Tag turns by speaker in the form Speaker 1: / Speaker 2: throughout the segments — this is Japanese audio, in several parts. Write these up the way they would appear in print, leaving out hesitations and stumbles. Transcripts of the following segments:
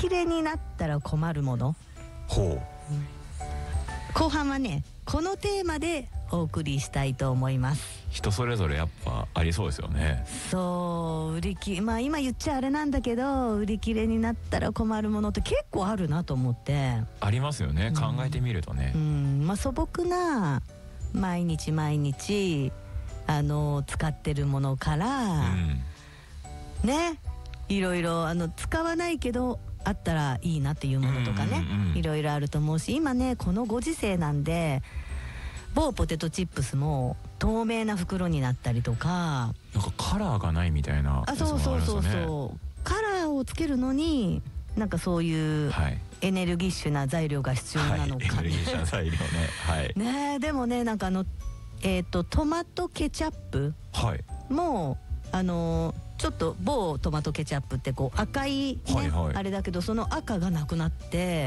Speaker 1: 切れになったら困るもの。
Speaker 2: ほう。
Speaker 1: 後半はねこのテーマでお送りしたいと思います。
Speaker 2: 人それぞれやっぱありそうですよね。
Speaker 1: そうまあ今言っちゃあれなんだけど、売り切れになったら困るものって結構あるなと思って。
Speaker 2: ありますよね、考えてみるとね。
Speaker 1: まあ素朴な毎日使ってるものから、ね、いろいろ使わないけどあったらいいなっていうものとかね、いろいろあると思うし、今ねこのご時世なんで某ポテトチップスも透明な袋になったりとか、
Speaker 2: なんかカラーがないみたいなやつもあるんですよね。
Speaker 1: そうカラーをつけるのになんかそういうエネルギッシュな材料が必要なのかね、
Speaker 2: エネルギッシュな材料ね。はい
Speaker 1: ね。でもねなんかトマトケチャップもちょっと某トマトケチャップってこう赤い、ね、あれだけどその赤がなくなって、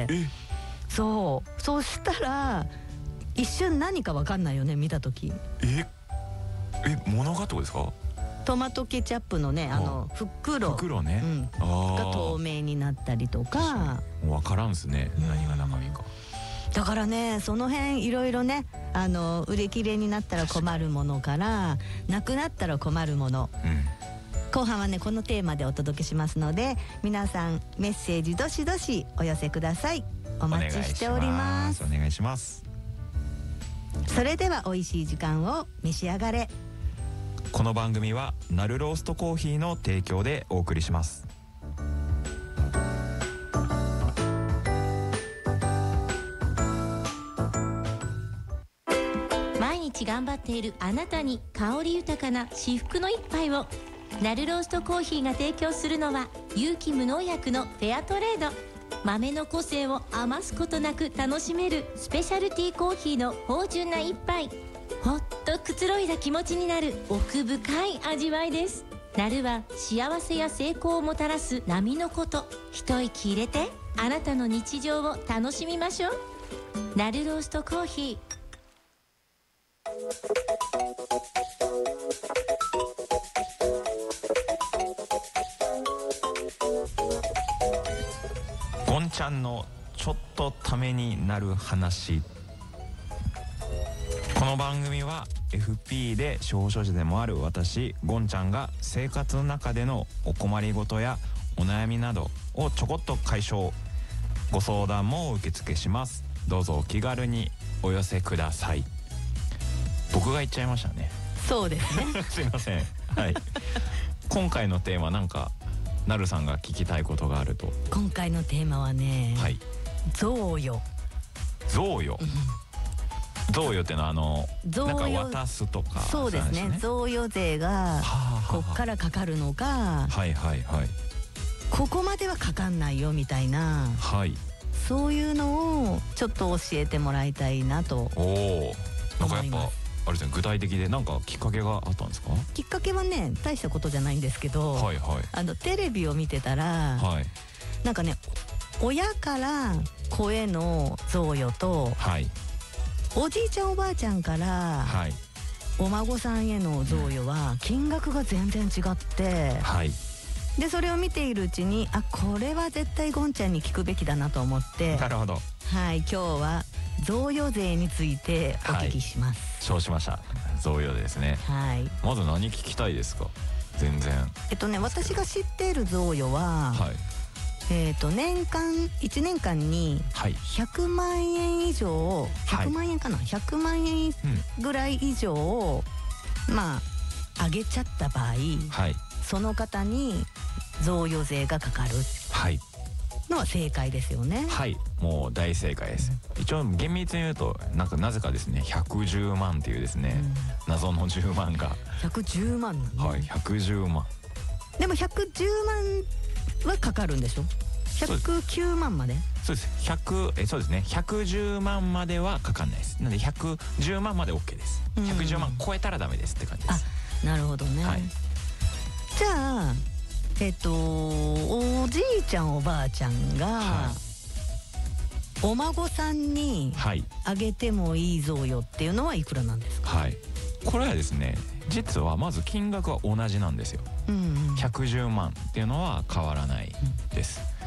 Speaker 1: そうしたら一瞬何か分かんないよね、見た時。
Speaker 2: 物がってことですか？
Speaker 1: トマトケチャップのね袋ね、が透明になったりとか。
Speaker 2: もう分からんすね、何が中身か。
Speaker 1: だからねその辺いろいろね売り切れになったら困るものからなくなったら困るもの、後半はねこのテーマでお届けしますので、皆さんメッセージどしどしお寄せください。お待ちしております。
Speaker 2: お願いします。
Speaker 1: それでは美味しい時間を召し上がれ。
Speaker 2: この番組はナルローストコーヒーの提供でお送りします。
Speaker 3: 毎日頑張っているあなたに香り豊かな至福の一杯を、ナルローストコーヒーが提供するのは有機無農薬のフェアトレード。豆の個性を余すことなく楽しめるスペシャルティーコーヒーの芳醇な一杯。ほっとくつろいだ気持ちになる奥深い味わいです。ナルは幸せや成功をもたらす波のこと。一息入れてあなたの日常を楽しみましょう。ナルローストコーヒー。
Speaker 2: ゴンちゃんのちょっとためになる話。この番組は FP で司法書士でもある私ゴンちゃんが生活の中でのお困りごとやお悩みなどをちょこっと解消、ご相談も受付します。どうぞお気軽にお寄せください。僕が言っちゃいましたね。
Speaker 1: そうですね
Speaker 2: すいません。はい今回のテーマなんかなるさんが聞きたいことがあると。
Speaker 1: 今回のテーマはね、贈与。
Speaker 2: 贈与、贈与ってのはなんか渡すとか。
Speaker 1: そうですね、贈与税がこっからかかるのか、ここまではかかんないよみたいな、そういうのをちょっと教えてもらいたいなと思います。
Speaker 2: なんかやっぱあれですね、具体的でなんかきっかけがあったんですか？
Speaker 1: きっかけはね大したことじゃないんですけど、テレビを見てたら、なんかね親から子への贈与と、おじいちゃんおばあちゃんから、お孫さんへの贈与は金額が全然違って、でそれを見ているうちにこれは絶対ゴンちゃんに聞くべきだなと思って、
Speaker 2: なるほど。
Speaker 1: 今日は贈与税についてお聞きします。
Speaker 2: 承知しました。贈与ですね。まず何聞きたいですか？全然。
Speaker 1: 私が知っている贈与は、年間1年間に100万円以上、100万円かな、100万円ぐらい以上をあげちゃった場合、その方に贈与税がかかるのは正解ですよね。
Speaker 2: もう大正解です。一応厳密に言うとなぜかですね110万っていうですね、謎の10万が
Speaker 1: 110万なんね。
Speaker 2: 110万
Speaker 1: でも110万はかかるんでしょ。109万まで。
Speaker 2: そうです。そうですね、110万まではかかんないです。なので110万まで OK です。110万超えたらダメですって感じです。
Speaker 1: なるほどね。じゃあおじいちゃんおばあちゃんが、お孫さんにあげてもいい贈与っていうのはいくらなんですか？
Speaker 2: これはですね実はまず金額は同じなんですよ。110万っていうのは変わらないです。